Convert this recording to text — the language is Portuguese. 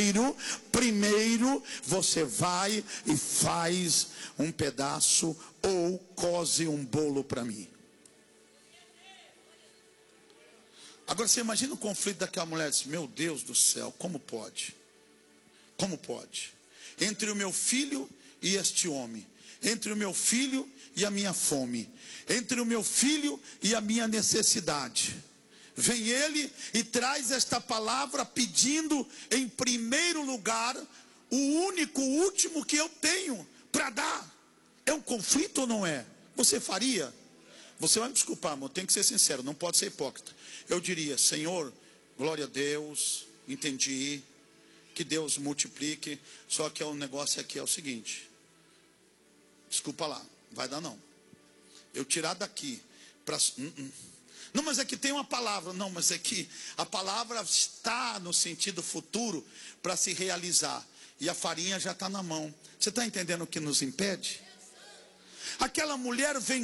primeiro você vai e faz um pedaço ou coze um bolo para mim. Agora você imagina o conflito daquela mulher, diz, meu Deus do céu, como pode? Como pode? Entre o meu filho e este homem, entre o meu filho e a minha fome, entre o meu filho e a minha necessidade, vem ele e traz esta palavra pedindo em primeiro lugar o único, o último que eu tenho para dar. É um conflito ou não é? Você faria? Você vai me desculpar, amor, tem que ser sincero, não pode ser hipócrita. Eu diria, Senhor, glória a Deus, entendi, que Deus multiplique, só que o negócio aqui é o seguinte, desculpa lá, vai dar não. Eu tirar daqui, não, mas é que tem uma palavra, não, mas é que a palavra está no sentido futuro para se realizar, e a farinha já está na mão. Você está entendendo o que nos impede? Aquela mulher vem